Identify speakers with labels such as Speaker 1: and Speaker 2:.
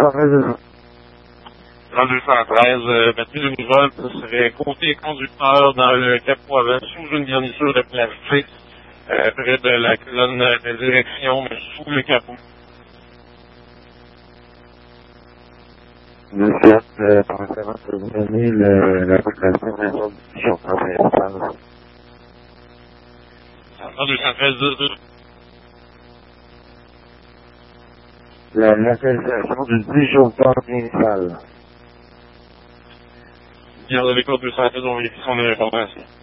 Speaker 1: 213.
Speaker 2: Dans le 213, batterie de vol, ce serait côté conducteur dans le capot avant sous une garniture de plastique, près de la colonne de direction, mais sous le capot.
Speaker 1: Le Fiat, potentiellement, peut vous donner la cotation de la disjoncteur principal.
Speaker 2: Dans 213,
Speaker 1: La localisation du disjoncteur principal.
Speaker 2: bien avec le 213, on vérifie son information.